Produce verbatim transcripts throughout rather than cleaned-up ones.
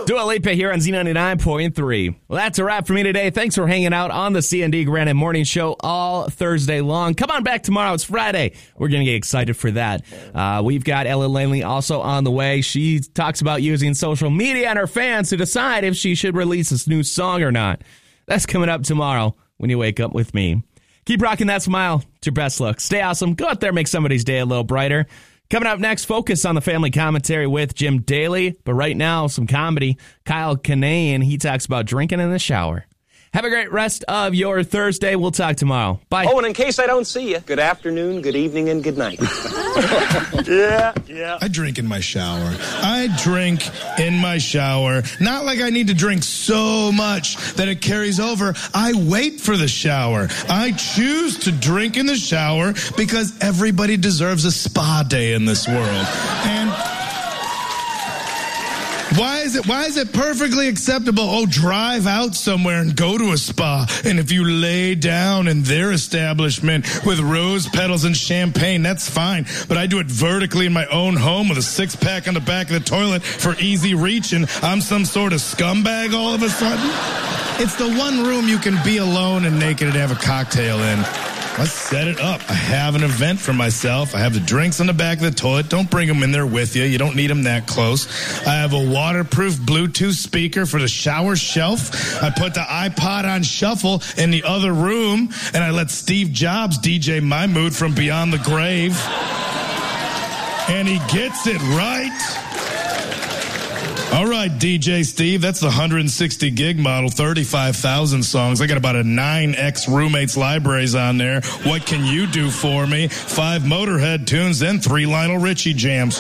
Dua Lipa here on Z ninety-nine point three. Well, that's a wrap for me today. Thanks for hanging out on the C and D Granite Morning Show all Thursday long. Come on back tomorrow. It's Friday. We're going to get excited for that. Uh, we've got Ella Langley also on the way. She talks about using social media and her fans to decide if she should release this new song or not. That's coming up tomorrow when you wake up with me. Keep rocking that smile. It's your best look. Stay awesome. Go out there, make somebody's day a little brighter. Coming up next, focus on the family commentary with Jim Daly. But right now, some comedy. Kyle Kinane, he talks about drinking in the shower. Have a great rest of your Thursday. We'll talk tomorrow. Bye. Oh, and in case I don't see you, good afternoon, good evening, and good night. yeah, yeah. I drink in my shower. I drink in my shower. Not like I need to drink so much that it carries over. I wait for the shower. I choose to drink in the shower because everybody deserves a spa day in this world. And Why is it why is it perfectly acceptable? Oh, drive out somewhere and go to a spa. And if you lay down in their establishment with rose petals and champagne, that's fine. But I do it vertically in my own home with a six-pack on the back of the toilet for easy reach, and I'm some sort of scumbag all of a sudden? It's the one room you can be alone and naked and have a cocktail in. Let's set it up. I have an event for myself. I have the drinks on the back of the toilet. Don't bring them in there with you. You don't need them that close. I have a waterproof Bluetooth speaker for the shower shelf. I put the iPod on shuffle in the other room, and I let Steve Jobs D J my mood from beyond the grave. And he gets it right. All right, D J Steve, that's the one hundred sixty gig model, thirty-five thousand songs. I got about a nine X roommates libraries on there. What can you do for me? Five Motorhead tunes, then three Lionel Richie jams.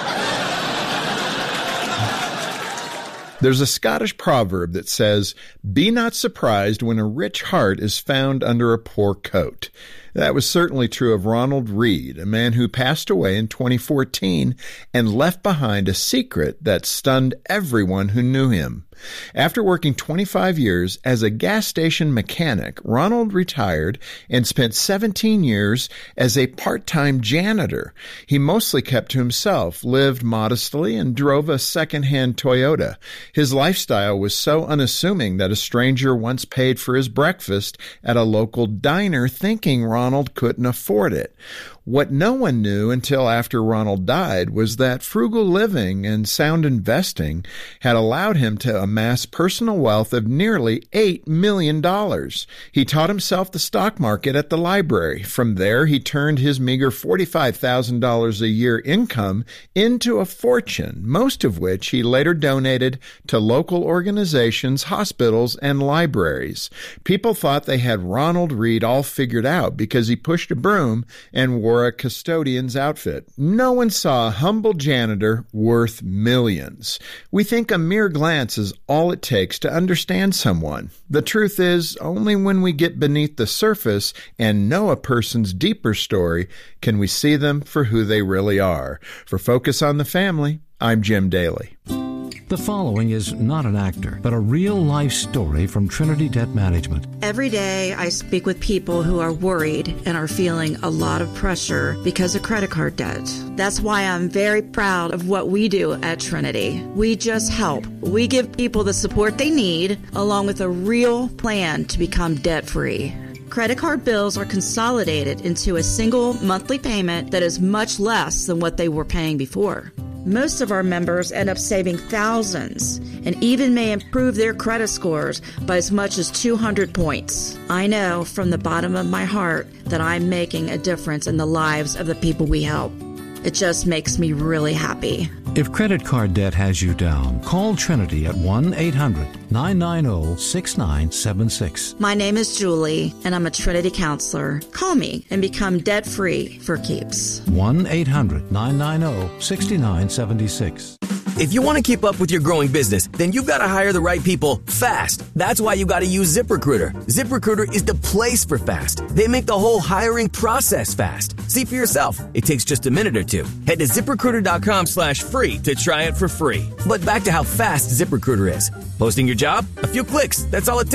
There's a Scottish proverb that says, "Be not surprised when a rich heart is found under a poor coat." That was certainly true of Ronald Reed, a man who passed away in twenty fourteen and left behind a secret that stunned everyone who knew him. After working twenty-five years as a gas station mechanic, Ronald retired and spent seventeen years as a part-time janitor. He mostly kept to himself, lived modestly, and drove a second-hand Toyota. His lifestyle was so unassuming that a stranger once paid for his breakfast at a local diner thinking Ronald couldn't afford it. What no one knew until after Ronald died was that frugal living and sound investing had allowed him to amass personal wealth of nearly eight million dollars. He taught himself the stock market at the library. From there, he turned his meager forty-five thousand dollars a year income into a fortune, most of which he later donated to local organizations, hospitals, and libraries. People thought they had Ronald Reed all figured out because he pushed a broom and wore a custodian's outfit. No one saw a humble janitor worth millions. We think a mere glance is all it takes to understand someone. The truth is, only when we get beneath the surface and know a person's deeper story can we see them for who they really are. For Focus on the Family, I'm Jim Daly. The following is not an actor, but a real-life story from Trinity Debt Management. Every day I speak with people who are worried and are feeling a lot of pressure because of credit card debt. That's why I'm very proud of what we do at Trinity. We just help. We give people the support they need, along with a real plan to become debt-free. Credit card bills are consolidated into a single monthly payment that is much less than what they were paying before. Most of our members end up saving thousands and even may improve their credit scores by as much as two hundred points. I know from the bottom of my heart that I'm making a difference in the lives of the people we help. It just makes me really happy. If credit card debt has you down, call Trinity at one eight hundred nine nine zero six nine seven six. My name is Julie, and I'm a Trinity counselor. Call me and become debt-free for keeps. one eight hundred nine nine zero six nine seven six. If you want to keep up with your growing business, then you've got to hire the right people fast. That's why you got to use ZipRecruiter. ZipRecruiter is the place for fast. They make the whole hiring process fast. See for yourself. It takes just a minute or two. Head to ZipRecruiter.com slash free to try it for free. But back to how fast ZipRecruiter is. Posting your job? A few clicks. That's all it takes.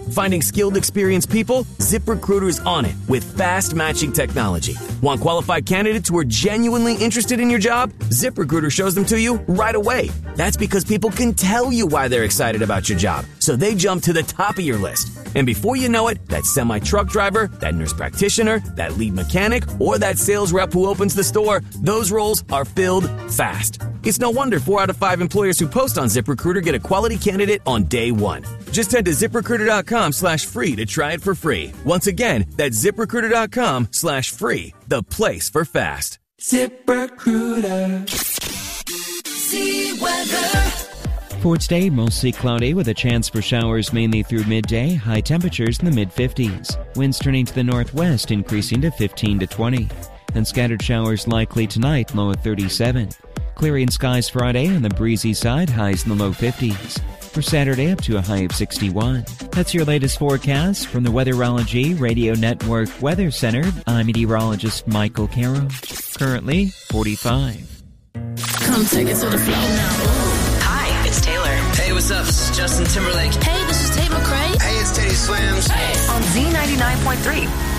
Finding skilled, experienced people? ZipRecruiter is on it with fast matching technology. Want qualified candidates who are genuinely interested in your job? ZipRecruiter shows them to you right away. That's because people can tell you why they're excited about your job, so they jump to the top of your list. And before you know it, that semi-truck driver, that nurse practitioner, that lead mechanic, or that sales rep who opens the store, those roles are filled fast. It's no wonder four out of five employers who post on ZipRecruiter get a quality candidate on day one. Just head to ZipRecruiter.com slash free to try it for free. Once again, that's ZipRecruiter.com slash free, the place for fast. ZipRecruiter. See weather. For today, mostly cloudy with a chance for showers mainly through midday, high temperatures in the mid-fifties. Winds turning to the northwest, increasing to fifteen to twenty. And scattered showers likely tonight, low at thirty-seven. Clearing skies Friday on the breezy side, highs in the low fifties. For Saturday, up to a high of sixty-one. That's your latest forecast from the Weatherology Radio Network Weather Center. I'm meteorologist Michael Caro. Currently, forty-five. Come take it to the floor now. Hi, it's Taylor. Hey, what's up? This is Justin Timberlake. Hey, this is Tate McRae. Hey, it's Teddy Swims. Hey. On Z ninety-nine point three.